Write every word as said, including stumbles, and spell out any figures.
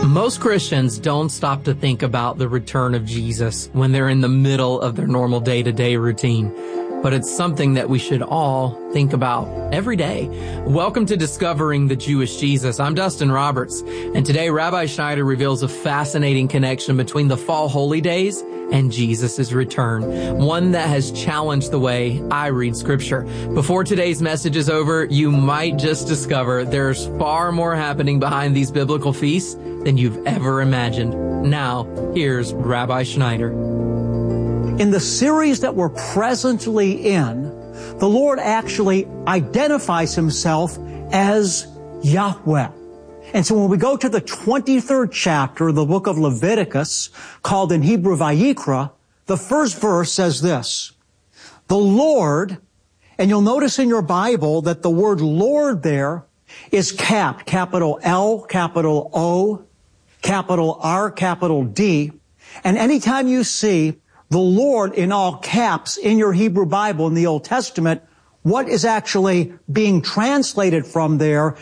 Most Christians don't stop to think about the return of Jesus when they're in the middle of their normal day-to-day routine. But it's something that we should all think about every day. Welcome to Discovering the Jewish Jesus. I'm Dustin Roberts, and today Rabbi Schneider reveals a fascinating connection between the fall holy days and Jesus' return, one that has challenged the way I read Scripture. Before today's message is over, you might just discover there's far more happening behind these biblical feasts than you've ever imagined. Now, here's Rabbi Schneider. In the series that we're presently in, the Lord actually identifies himself as Yahweh. And so when we go to the twenty-third chapter of the book of Leviticus, called in Hebrew Vayikra, the first verse says this: the Lord, and you'll notice in your Bible that the word Lord there is capped, capital L, capital O, capital R, capital D. And anytime you see the Lord in all caps in your Hebrew Bible in the Old Testament, what is actually being translated from there